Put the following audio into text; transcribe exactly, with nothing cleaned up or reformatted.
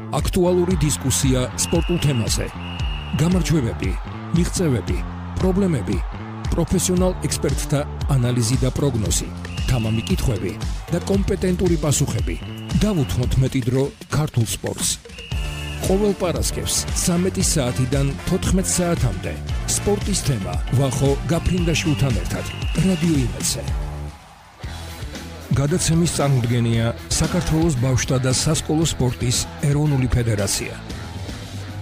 აქტუალური დისკუსია სპორტულ თემაზე. გამარჯვებები, მიღწევები, პრობლემები, პროფესიონალ ექსპერტთა ანალიზი და პროგნოზი, თამამი კითხვები და კომპეტენტური პასუხები. დავუთმოთ მეტი დრო ქართულ სპორტს. ყოველ პარასკევს ცამეტი საათიდან თოთხმეტ საათამდე სპორტის თემა ვახო გაფრინდაშვილთან ერთად რადიო იმედზე. გადაცემის წარმოდგენია საქართველოს ბავშვთა და სასკოლო სპორტის ეროვნული ფედერაცია.